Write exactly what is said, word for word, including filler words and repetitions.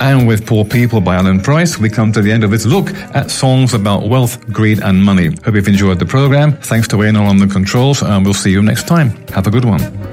And with Poor People by Alan Price, we come to the end of this look at songs about wealth, greed, and money. Hope you've enjoyed the program. Thanks to Einar on the controls, and we'll see you next time. Have a good one.